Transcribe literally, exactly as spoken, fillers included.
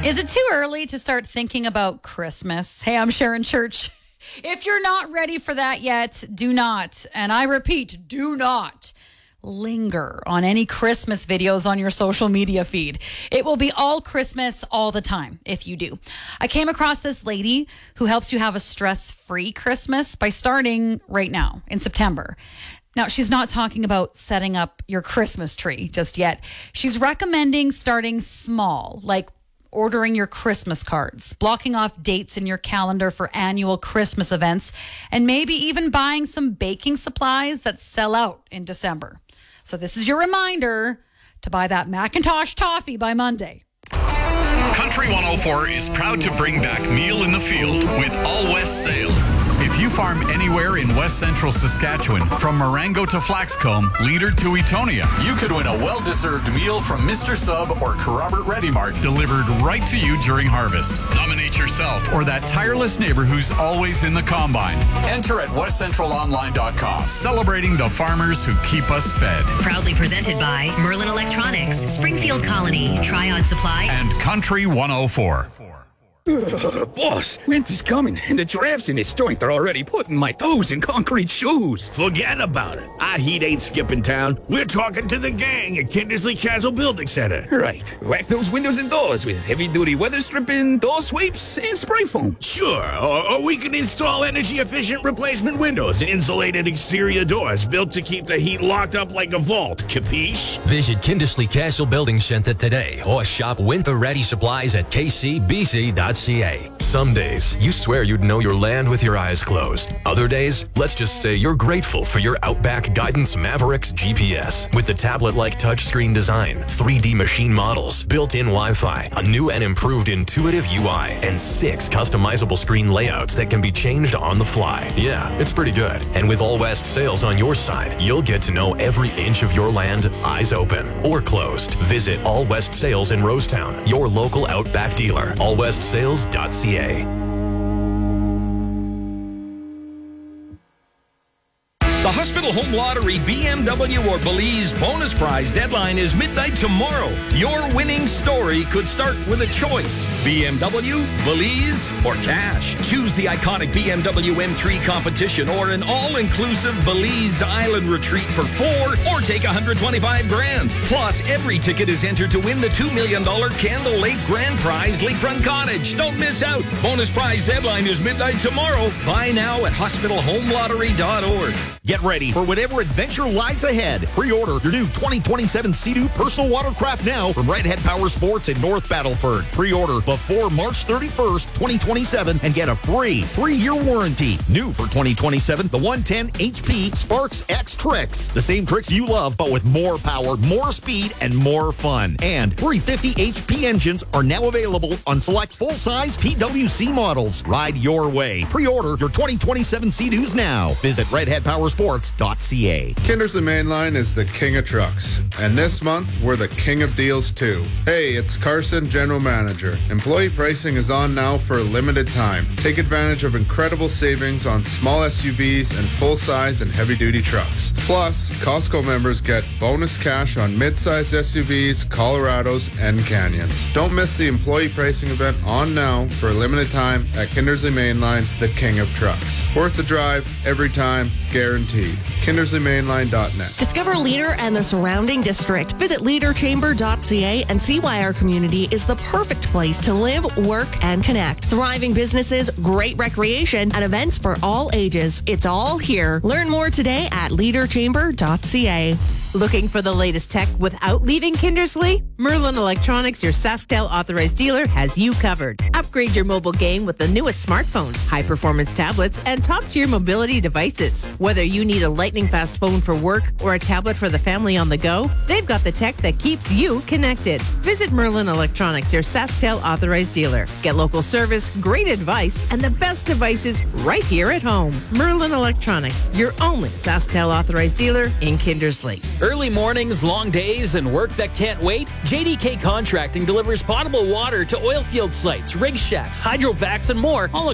Is it too early to start thinking about Christmas? Hey, I'm Sharon Church. If you're not ready for that yet, do not, and I repeat, do not linger on any Christmas videos on your social media feed. It will be all Christmas all the time if you do. I came across this lady who helps you have a stress-free Christmas by starting right now in September. Now, she's not talking about setting up your Christmas tree just yet. She's recommending starting small, like ordering your Christmas cards, blocking off dates in your calendar for annual Christmas events, and maybe even buying some baking supplies that sell out in December. So this is your reminder to buy that Macintosh toffee by Monday. Country one oh four is proud to bring back Meal in the Field with All West Sales. If you farm anywhere in West Central Saskatchewan, from Marengo to Flaxcomb, Leader to Etonia, you could win a well-deserved meal from Mister Sub or Robert Ready Mart delivered right to you during harvest. Nominate yourself or that tireless neighbor who's always in the combine. Enter at west central online dot com, celebrating the farmers who keep us fed. Proudly presented by Merlin Electronics, Springfield Colony, Triad Supply, and Country one oh four. Boss, winter's coming, and the giraffes in this joint are already putting my toes in concrete shoes. Forget about it. Our heat ain't skipping town. We're talking to the gang at Kindersley Castle Building Center. Right. Whack those windows and doors with heavy-duty weather stripping, door sweeps, and spray foam. Sure, or, or we can install energy-efficient replacement windows and insulated exterior doors built to keep the heat locked up like a vault. Capiche? Visit Kindersley Castle Building Center today or shop winter-ready supplies at k c b c dot c a. Some days, you swear you'd know your land with your eyes closed. Other days, let's just say you're grateful for your Outback Guidance Mavericks G P S. With the tablet-like touchscreen design, three D machine models, built-in Wi-Fi, a new and improved intuitive U I, and six customizable screen layouts that can be changed on the fly. Yeah, it's pretty good. And with All West Sales on your side, you'll get to know every inch of your land, eyes open or closed. Visit All West Sales in Rosetown, your local Outback dealer. all west sales dot c a. The Hospital Home Lottery B M W or Belize bonus prize deadline is midnight tomorrow. Your winning story could start with a choice. B M W, Belize, or cash. Choose the iconic B M W M three competition or an all-inclusive Belize Island retreat for four or take one hundred twenty-five grand. Plus, every ticket is entered to win the two million dollars Candle Lake Grand Prize Lakefront Cottage. Don't miss out. Bonus prize deadline is midnight tomorrow. Buy now at hospital home lottery dot org. Get ready for whatever adventure lies ahead. Pre-order your new twenty twenty-seven Sea-Doo personal watercraft now from Redhead Power Sports in North Battleford. Pre-order before March thirty-first, twenty twenty-seven and get a free three-year warranty. New for twenty twenty-seven, the one ten H P Sparks X Tricks. The same tricks you love, but with more power, more speed, and more fun. And three fifty H P engines are now available on select full-size P W C models. Ride your way. Pre-order your twenty twenty-seven Sea-Doos now. Visit redhead power sports dot c a. Kindersley Mainline is the king of trucks, and this month we're the king of deals too. Hey, it's Carson, General Manager. Employee pricing is on now for a limited time. Take advantage of incredible savings on small S U Vs and full-size and heavy-duty trucks. Plus, Costco members get bonus cash on mid-size S U Vs, Colorados, and Canyons. Don't miss the employee pricing event on now for a limited time at Kindersley Mainline, the king of trucks. Worth the drive, every time, guaranteed. Kindersley Mainline dot net. Discover Leader and the surrounding district. Visit leader chamber dot c a and see why our community is the perfect place to live, work, and connect. Thriving businesses, great recreation, and events for all ages. It's all here. Learn more today at leader chamber dot c a. Looking for the latest tech without leaving Kindersley? Merlin Electronics, your SaskTel authorized dealer, has you covered. Upgrade your mobile game with the newest smartphones, high-performance tablets, and top-tier mobility devices. Whether you need a lightning-fast phone for work or a tablet for the family on the go, they've got the tech that keeps you connected. Visit Merlin Electronics, your SaskTel authorized dealer. Get local service, great advice, and the best devices right here at home. Merlin Electronics, your only SaskTel authorized dealer in Kindersley. Early mornings, long days, and work that can't wait? J D K Contracting delivers potable water to oil field sites, rig shacks, hydrovacs, and more, all